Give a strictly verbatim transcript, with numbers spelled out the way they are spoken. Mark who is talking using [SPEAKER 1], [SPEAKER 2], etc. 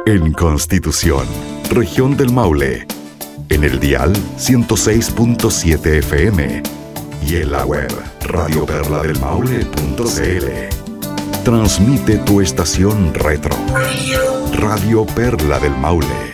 [SPEAKER 1] En Constitución, región del Maule, en el dial ciento seis punto siete F M y en la web radio perla del maule punto c l. Transmite tu estación retro, Radio Perla del Maule.